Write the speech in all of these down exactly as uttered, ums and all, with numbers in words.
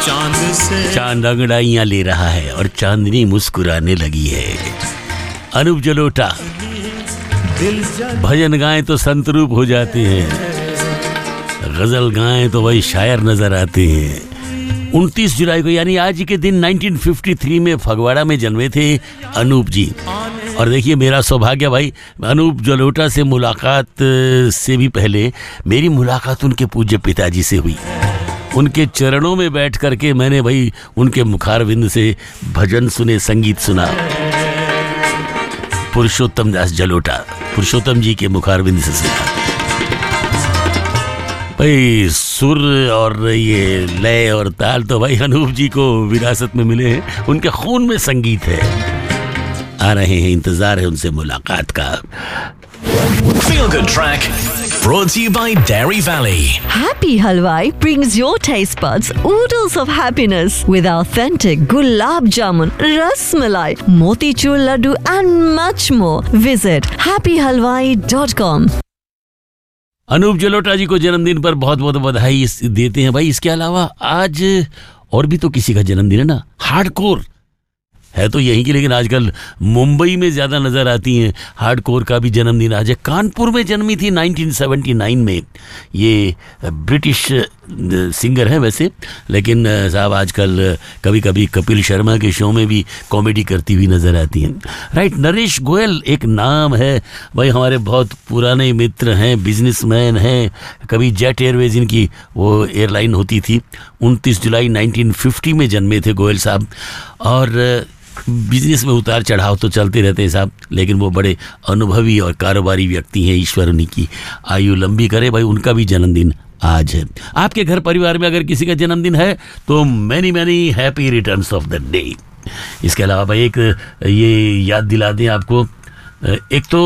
चांद से चांद अंगड़ाइयां ले रहा है और चांदनी मुस्कुराने लगी है। अनूप जलोटा भजन गाएं तो संतरूप हो जाते हैं, गजल गाएं तो वही शायर नजर आते हैं। उनतीस जुलाई को यानी आज के दिन उन्नीस सौ तिरेपन में फगवाड़ा में जन्मे थे अनूप जी। और देखिए मेरा सौभाग्य भाई, अनूप जलोटा से मुलाकात से भी पहले मेरी मुलाकात उनके पूज्य पिताजी से हुई। उनके चरणों में बैठ करके मैंने भाई उनके मुखारविंद से भजन सुने, संगीत सुना। पुरुषोत्तम दास जलोटा, पुरुषोत्तम जी के मुखारविंद से सुना। भाई सुर और ये लय और ताल तो भाई अनूप जी को विरासत में मिले हैं, उनके खून में संगीत है। आ रहे हैं, इंतजार है उनसे मुलाकात का। Feel Good Track brought to you by Dairy Valley. Happy Halwai brings your taste buds oodles of happiness with authentic gulab jamun, ras malai, motichur laddu and much more. Visit happy halwai dot com. Anup Jalota जी को जन्मदिन पर बहुत बहुत बधाई देते हैं भाई। इसके अलावा आज और भी तो किसी का जन्मदिन है ना, हार्डकोर है तो यहीं की, लेकिन आजकल मुंबई में ज़्यादा नज़र आती हैं। हार्डकोर का भी जन्मदिन आज है। कानपुर में जन्मी थी उन्नीस सौ उन्यासी में। ये ब्रिटिश सिंगर है वैसे, लेकिन साहब आजकल कभी कभी कपिल शर्मा के शो में भी कॉमेडी करती हुई नज़र आती हैं। राइट, नरेश गोयल एक नाम है भाई, हमारे बहुत पुराने मित्र हैं, बिजनेसमैन हैं। कभी जेट एयरवेज इनकी वो एयरलाइन होती थी। उनतीस जुलाई उन्नीस सौ पचास में जन्मे थे गोयल साहब। और बिजनेस में उतार चढ़ाव तो चलते रहते हैं साहब, लेकिन वो बड़े अनुभवी और कारोबारी व्यक्ति हैं। ईश्वर उन्हीं की आयु लंबी करे भाई। उनका भी जन्मदिन आज है। आपके घर परिवार में अगर किसी का जन्मदिन है तो many many happy returns of the day. इसके अलावा भाई एक ये याद दिला दें आपको, एक तो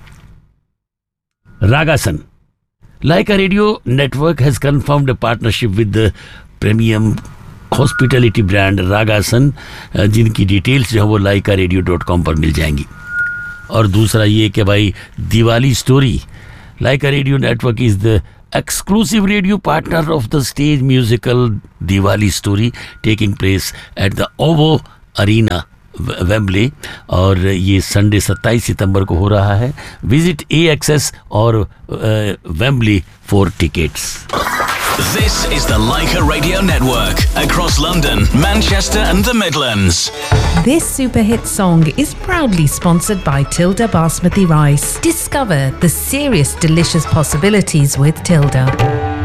रागासन लाइका radio network has confirmed a partnership with premium hospitality brand रागासन, जिनकी डिटेल्स जो है वो लाइका रेडियो डॉट कॉम पर मिल जाएंगी। और दूसरा ये कि भाई Diwali story, Lyca radio network is the exclusive radio partner of the stage musical Diwali Story taking place at the Ovo Arena, Wembley. और ये संडे सत्ताईस सितंबर को हो रहा है। विजिट ए एक्सेस और Wembley for tickets. This is the Leica Radio Network across London, Manchester and the Midlands. This super hit song is proudly sponsored by Tilda Basmati Rice. Discover the serious delicious possibilities with Tilda.